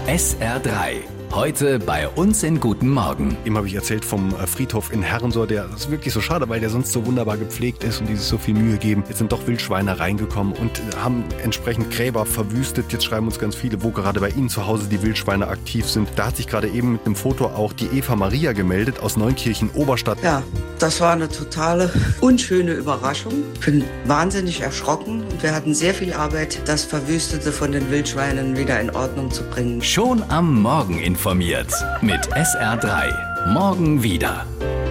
SR3. Heute bei uns in Guten Morgen. Eben habe ich erzählt vom Friedhof in Herrensohr, der ist wirklich so schade, weil der sonst so wunderbar gepflegt ist und die sich so viel Mühe geben. Jetzt sind doch Wildschweine reingekommen und haben entsprechend Gräber verwüstet. Jetzt schreiben uns ganz viele, wo gerade bei Ihnen zu Hause die Wildschweine aktiv sind. Da hat sich gerade eben mit einem Foto auch die Eva Maria gemeldet aus Neunkirchen-Oberstadt. Ja, das war eine totale unschöne Überraschung. Ich bin wahnsinnig erschrocken und wir hatten sehr viel Arbeit, das Verwüstete von den Wildschweinen wieder in Ordnung zu bringen. Schon am Morgen informiert mit SR3. Morgen wieder.